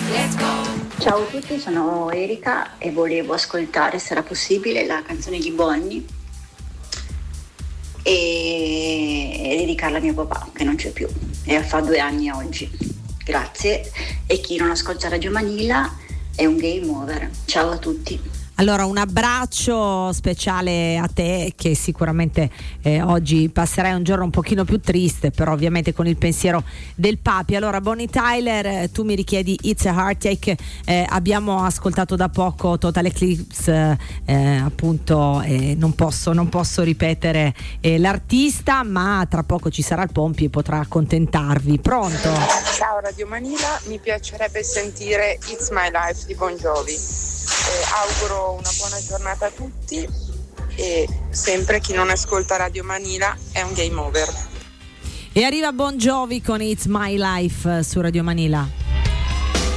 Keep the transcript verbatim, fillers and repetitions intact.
Ciao a tutti, sono Erika e volevo ascoltare, se era possibile, la canzone di Bonnie e, e dedicarla a mio papà, che non c'è più, e fa due anni oggi. Grazie. E chi non ascolta Radio Manila è un game over. Ciao a tutti. Allora, un abbraccio speciale a te, che sicuramente eh, oggi passerai un giorno un pochino più triste, però ovviamente con il pensiero del papi. Allora, Bonnie Tyler, eh, tu mi richiedi It's a Heartache, eh, abbiamo ascoltato da poco Total Eclipse, eh, appunto eh, non posso, non posso ripetere eh, l'artista, ma tra poco ci sarà il Pompi e potrà accontentarvi. Pronto? Ciao Radio Manila, mi piacerebbe sentire It's My Life di Bon Jovi. Eh, auguro una buona giornata a tutti e sempre chi non ascolta Radio Manila è un game over. E arriva Bon Jovi con It's My Life su Radio Manila.